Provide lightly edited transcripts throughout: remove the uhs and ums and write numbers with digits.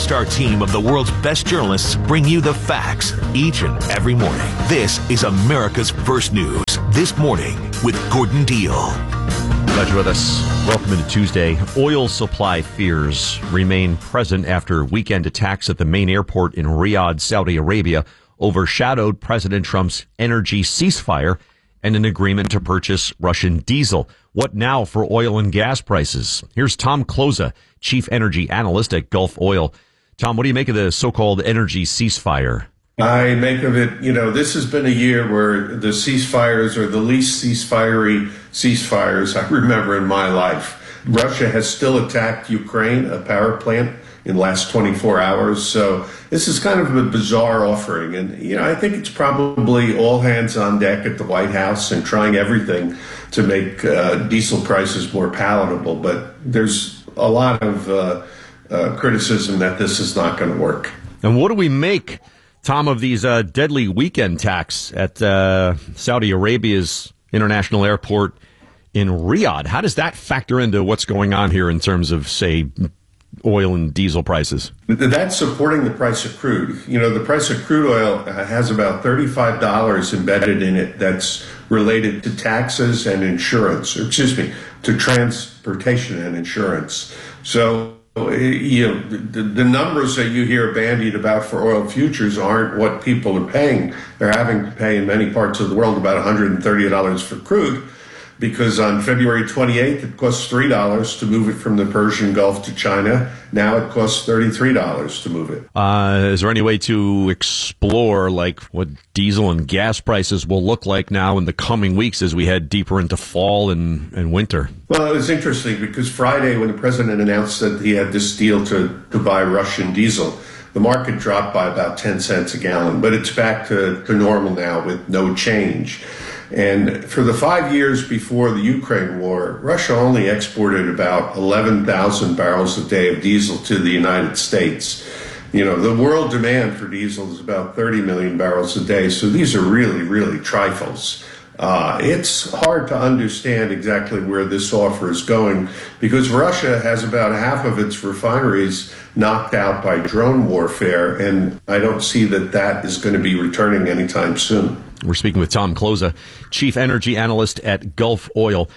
all-star team of the world's best journalists bring you the facts each and every morning. This is America's First News. This morning with Gordon Deal. Glad you're with us. Welcome into Tuesday. Oil supply fears remain present after weekend attacks at the main airport in Riyadh, Saudi Arabia, overshadowed President Trump's energy ceasefire and an agreement to purchase Russian diesel. What now for oil and gas prices? Here's Tom Kloza, chief energy analyst at Gulf Oil. Tom, what do you make of the so-called energy ceasefire? I make of it, this has been a year where the ceasefires are the least ceasefire-y ceasefires I remember in my life. Russia has still attacked Ukraine, a power plant, in the last 24 hours. So this is kind of a bizarre offering. And, I think it's probably all hands on deck at the White House and trying everything to make diesel prices more palatable. But there's a lot of criticism that this is not going to work. And what do we make, Tom, of these deadly weekend attacks at Saudi Arabia's international airport in Riyadh? How does that factor into what's going on here in terms of, say, oil and diesel prices? That's supporting the price of crude. The price of crude oil has about $35 embedded in it that's related to taxes and insurance, to transportation and insurance. So, the numbers that you hear bandied about for oil futures aren't what people are paying. They're having to pay in many parts of the world about $130 for crude, because on February 28th, it cost $3 to move it from the Persian Gulf to China. Now it costs $33 to move it. Is there any way to explore what diesel and gas prices will look like now in the coming weeks as we head deeper into fall and winter? Well, it was interesting because Friday, when the president announced that he had this deal to buy Russian diesel, the market dropped by about 10 cents a gallon, but it's back to normal now with no change. And for the 5 years before the Ukraine war, Russia only exported about 11,000 barrels a day of diesel to the United States. The world demand for diesel is about 30 million barrels a day. So these are really, really trifles. It's hard to understand exactly where this offer is going because Russia has about half of its refineries knocked out by drone warfare, and I don't see that is going to be returning anytime soon. We're speaking with Tom Kloza, chief energy analyst at Gulf Oil.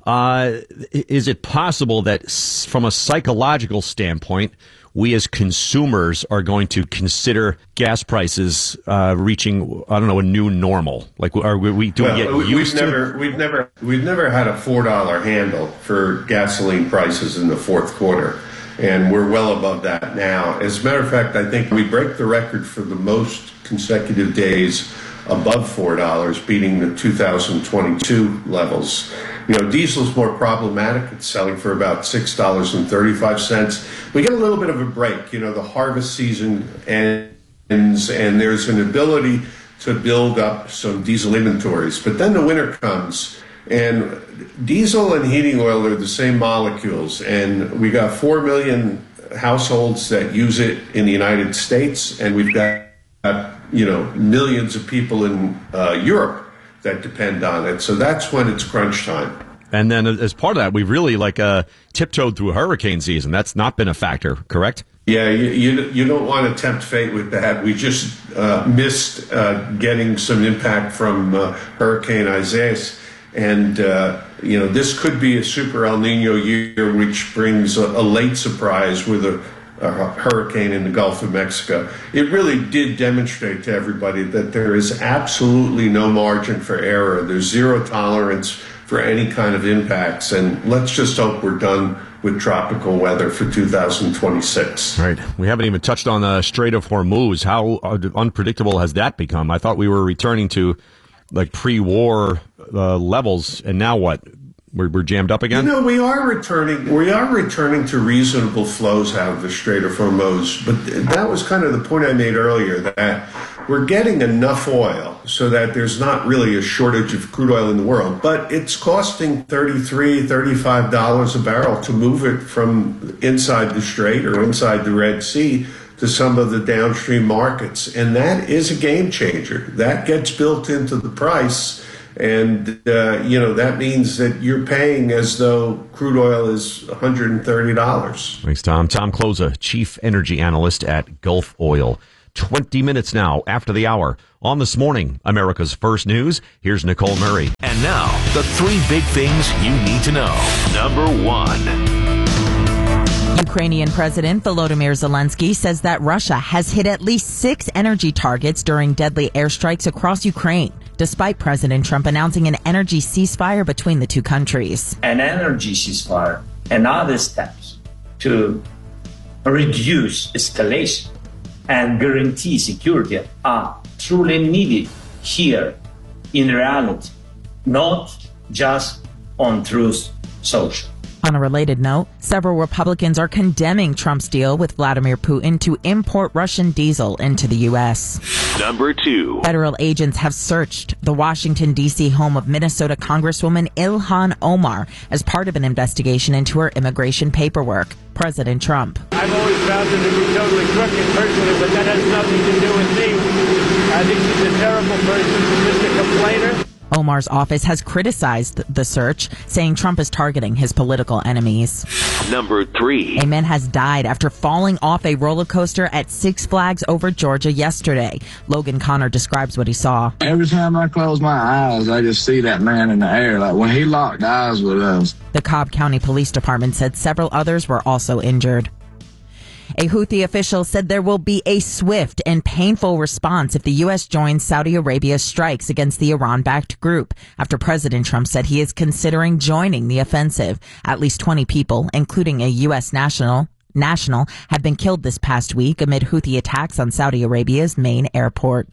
Is it possible that from a psychological standpoint, we as consumers are going to consider gas prices reaching, a new normal? Are we doing it used to? We've never had a $4 handle for gasoline prices in the fourth quarter, and we're well above that now. As a matter of fact, I think we break the record for the most consecutive days above $4, beating the 2022 levels. Diesel's more problematic. It's selling for about $6.35. We get a little bit of a break. The harvest season ends, and there's an ability to build up some diesel inventories. But then the winter comes, and diesel and heating oil are the same molecules, and we got 4 million households that use it in the United States, and we've got millions of people in Europe that depend on it. So that's when it's crunch time. And then as part of that, we've really tiptoed through hurricane season. That's not been a factor, correct? Yeah, you don't want to tempt fate with that. We just missed getting some impact from Hurricane Isaias. And, this could be a super El Nino year, which brings a late surprise with a hurricane in the Gulf of Mexico. It really did demonstrate to everybody that there is absolutely no margin for error. There's zero tolerance for any kind of impacts. And let's just hope we're done with tropical weather for 2026. Right. We haven't even touched on the Strait of Hormuz. How unpredictable has that become? I thought we were returning to pre-war levels. And now what? We're jammed up again? We are returning to reasonable flows out of the Strait of Hormuz. But that was kind of the point I made earlier, that we're getting enough oil so that there's not really a shortage of crude oil in the world. But it's costing $33, $35 a barrel to move it from inside the Strait or inside the Red Sea to some of the downstream markets. And that is a game changer. That gets built into the price. And, that means that you're paying as though crude oil is $130. Thanks, Tom. Tom Kloza, Chief Energy Analyst at Gulf Oil. 20 minutes now after the hour. On This Morning, America's First News, here's Nicole Murray. And now, the three big things you need to know. Number one. Ukrainian President Volodymyr Zelensky says that Russia has hit at least 6 energy targets during deadly airstrikes across Ukraine, despite President Trump announcing an energy ceasefire between the two countries. An energy ceasefire and other steps to reduce escalation and guarantee security are truly needed here in reality, not just on Truth Social. On a related note, several Republicans are condemning Trump's deal with Vladimir Putin to import Russian diesel into the U.S. Number two. Federal agents have searched the Washington, D.C. home of Minnesota Congresswoman Ilhan Omar as part of an investigation into her immigration paperwork. President Trump. I've always found her to be totally crooked personally, but that has nothing to do with me. I think she's a terrible person, just a complainer. Omar's office has criticized the search, saying Trump is targeting his political enemies. Number three. A man has died after falling off a roller coaster at Six Flags over Georgia yesterday. Logan Connor describes what he saw. Every time I close my eyes, I just see that man in the air, like when he locked eyes with us. The Cobb County Police Department said several others were also injured. A Houthi official said there will be a swift and painful response if the U.S. joins Saudi Arabia's strikes against the Iran-backed group, after President Trump said he is considering joining the offensive. At least 20 people, including a U.S. national, have been killed this past week amid Houthi attacks on Saudi Arabia's main airport.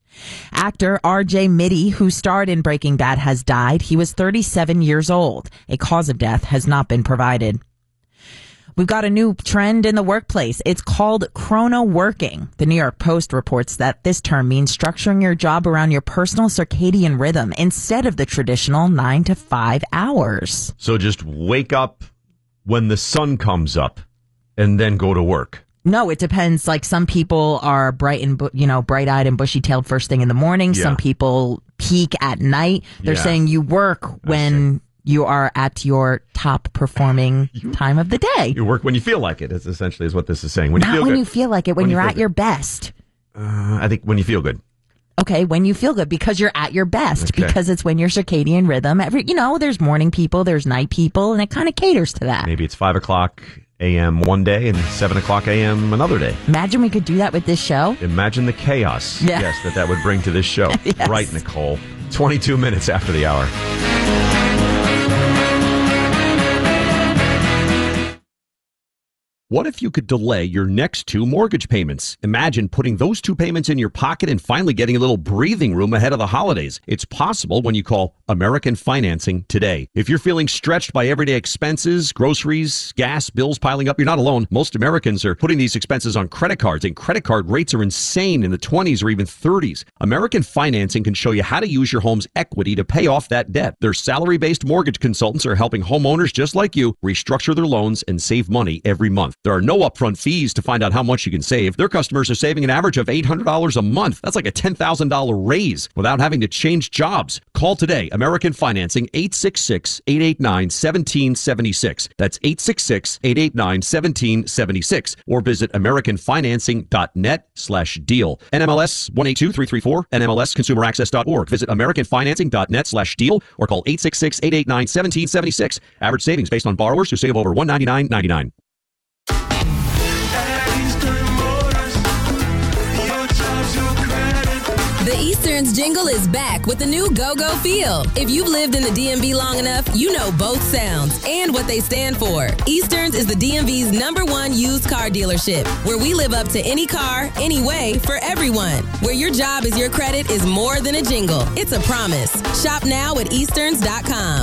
Actor R.J. Mitte, who starred in Breaking Bad, has died. He was 37 years old. A cause of death has not been provided. We've got a new trend in the workplace. It's called chrono working. The New York Post reports that this term means structuring your job around your personal circadian rhythm instead of the traditional 9 to 5 hours. So just wake up when the sun comes up and then go to work. No, it depends. Like some people are bright-eyed and bushy-tailed first thing in the morning. Yeah. Some people peak at night. They're Yeah. saying you work when you are at your top performing time of the day. You work when you feel like it. It's essentially is what this is saying. When you Not feel when good. you feel like it, when you're you at feel your best. I think when you feel good. Okay, when you feel good, because you're at your best, Okay. because it's when your circadian rhythm. There's morning people, there's night people, and it kind of caters to that. Maybe it's 5 o'clock a.m. one day and 7 o'clock a.m. another day. Imagine we could do that with this show. Imagine the chaos, Yeah. yes, that would bring to this show. Yes. Right, Nicole. 22 minutes after the hour. What if you could delay your next 2 mortgage payments? Imagine putting those 2 payments in your pocket and finally getting a little breathing room ahead of the holidays. It's possible when you call American Financing today. If you're feeling stretched by everyday expenses, groceries, gas, bills piling up, you're not alone. Most Americans are putting these expenses on credit cards, and credit card rates are insane in the 20s or even 30s. American Financing can show you how to use your home's equity to pay off that debt. Their salary-based mortgage consultants are helping homeowners just like you restructure their loans and save money every month. There are no upfront fees to find out how much you can save. Their customers are saving an average of $800 a month. That's like a $10,000 raise without having to change jobs. Call today. American Financing, 866-889-1776. That's 866-889-1776. Or visit AmericanFinancing.net/deal. NMLS 182334, NMLSConsumerAccess.org. Visit AmericanFinancing.net/deal or call 866-889-1776. Average savings based on borrowers who save over $199.99. The Easterns jingle is back with the new Go-Go feel. If you've lived in the DMV long enough, you know both sounds and what they stand for. Easterns is the DMV's #1 used car dealership, where we live up to any car, any way, for everyone. Where your job is your credit is more than a jingle. It's a promise. Shop now at Easterns.com.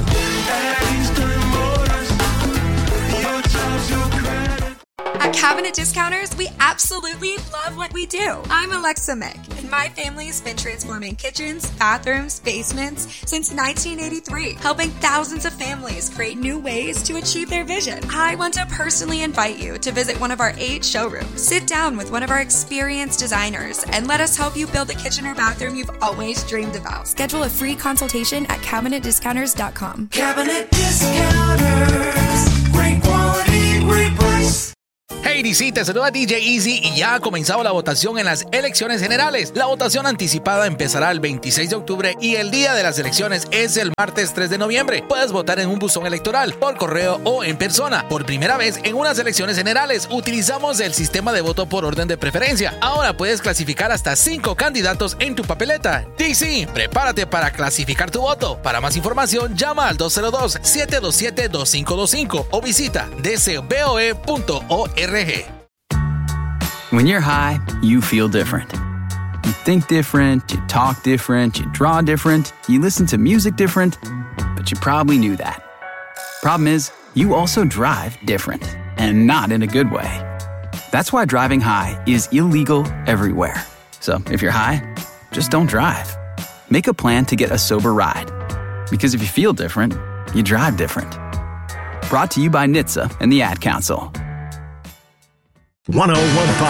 At Cabinet Discounters, we absolutely love what we do. I'm Alexa Mick, and My family's been transforming kitchens, bathrooms, basements since 1983, helping thousands of families create new ways to achieve their vision. I want to personally invite you to visit one of our 8 showrooms. Sit down with one of our experienced designers and let us help you build the kitchen or bathroom you've always dreamed about. Schedule a free consultation at CabinetDiscounters.com. Cabinet Discounters. Great quality, great price. Hey DC, te saluda DJ Easy y ya ha comenzado la votación en las elecciones generales. La votación anticipada empezará el 26 de octubre y el día de las elecciones es el martes 3 de noviembre. Puedes votar en un buzón electoral, por correo o en persona. Por primera vez en unas elecciones generales utilizamos el sistema de voto por orden de preferencia. Ahora puedes clasificar hasta 5 candidatos en tu papeleta. DC, prepárate para clasificar tu voto. Para más información, llama al 202-727-2525 o visita dcboe.org. When you're high, you feel different. You think different, you talk different, you draw different, you listen to music different, but you probably knew that. Problem is, you also drive different, and not in a good way. That's why driving high is illegal everywhere. So if you're high, just don't drive. Make a plan to get a sober ride. Because if you feel different, you drive different. Brought to you by NHTSA and the Ad Council. 1015